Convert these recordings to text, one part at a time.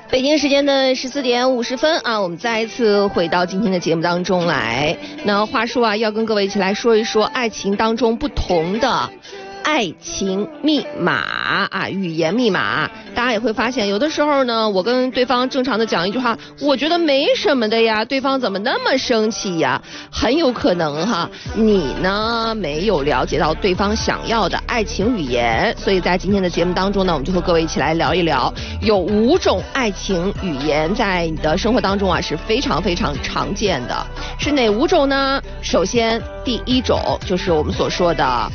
北京时间的14点50分啊，我们再一次回到今天的节目当中来。那话说啊，要跟各位一起来说一说爱情当中不同的爱情密码啊，语言密码。大家也会发现，有的时候呢，我跟对方正常的讲一句话，我觉得没什么的呀，对方怎么那么生气呀？很有可能哈，你呢没有了解到对方想要的爱情语言。所以在今天的节目当中呢，我们就和各位一起来聊一聊，有5种爱情语言在你的生活当中啊是非常非常常见的，是哪5种呢？首先第1种就是我们所说的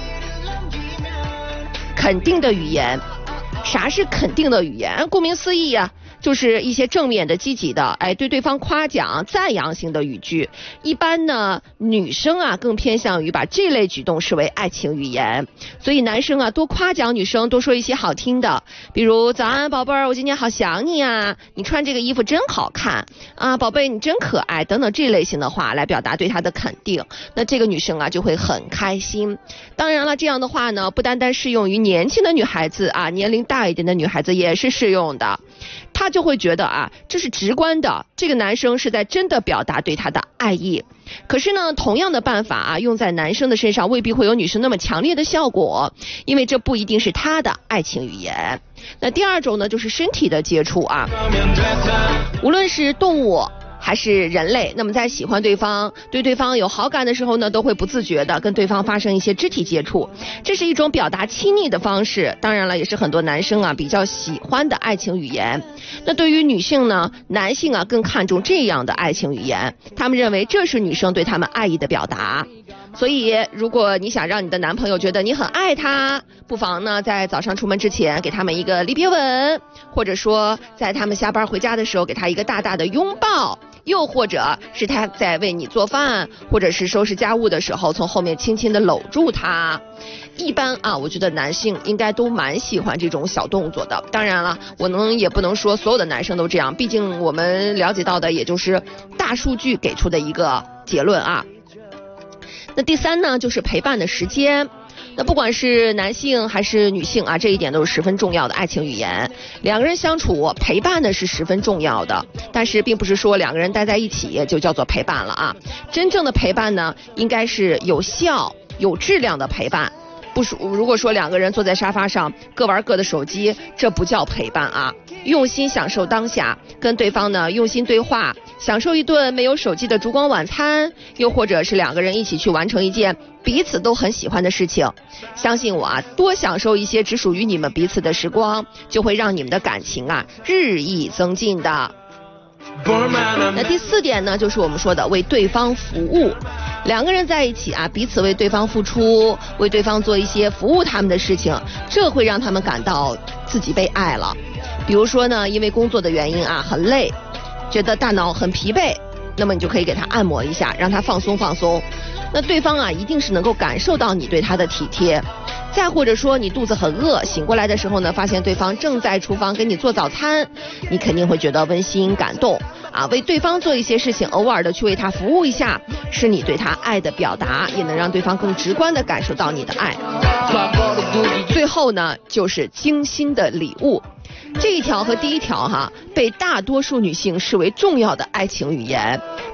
肯定的语言。啥是肯定的语言？顾名思义啊，就是一些正面的、积极的，对对方夸奖、赞扬型的语句。一般呢，女生啊更偏向于把这类举动视为爱情语言，所以男生啊多夸奖女生，多说一些好听的，比如早安宝贝儿，我今天好想你啊，你穿这个衣服真好看啊，宝贝你真可爱等等这类型的话来表达对她的肯定，那这个女生啊就会很开心。当然了，这样的话呢，不单单适用于年轻的女孩子啊，年龄大一点的女孩子也是适用的。她就会觉得啊，这是直观的，这个男生是在真的表达对她的爱意。可是呢，同样的办法啊，用在男生的身上未必会有女生那么强烈的效果，因为这不一定是他的爱情语言。那第2种呢，就是身体的接触啊，无论是动物还是人类，那么在喜欢对方、对对方有好感的时候呢，都会不自觉的跟对方发生一些肢体接触，这是一种表达亲昵的方式，当然了，也是很多男生啊比较喜欢的爱情语言。那对于女性呢，男性啊更看重这样的爱情语言，他们认为这是女生对他们爱意的表达。所以如果你想让你的男朋友觉得你很爱他，不妨呢在早上出门之前给他们一个离别吻，或者说在他们下班回家的时候给他一个大大的拥抱，又或者是他在为你做饭或者是收拾家务的时候从后面轻轻的搂住他。一般啊，我觉得男性应该都蛮喜欢这种小动作的。当然了，也不能说所有的男生都这样，毕竟我们了解到的也就是大数据给出的一个结论啊。那第3呢，就是陪伴的时间。那不管是男性还是女性啊，这一点都是十分重要的爱情语言。两个人相处陪伴呢是十分重要的，但是并不是说两个人待在一起就叫做陪伴了啊。真正的陪伴呢，应该是有效、有质量的陪伴。如果说两个人坐在沙发上各玩各的手机，这不叫陪伴啊。用心享受当下，跟对方呢用心对话，享受一顿没有手机的烛光晚餐，又或者是两个人一起去完成一件彼此都很喜欢的事情。相信我啊，多享受一些只属于你们彼此的时光，就会让你们的感情啊日益增进的。那第4点呢，就是我们说的为对方服务。两个人在一起啊，彼此为对方付出，为对方做一些服务他们的事情，这会让他们感到自己被爱了。比如说呢，因为工作的原因啊很累，觉得大脑很疲惫，那么你就可以给他按摩一下，让他放松放松。那对方啊一定是能够感受到你对他的体贴。再或者说你肚子很饿，醒过来的时候呢，发现对方正在厨房给你做早餐，你肯定会觉得温馨感动啊。为对方做一些事情，偶尔的去为他服务一下，是你对他爱的表达，也能让对方更直观的感受到你的爱。最后呢，就是精心的礼物。这一条和第1条被大多数女性视为重要的爱情语言。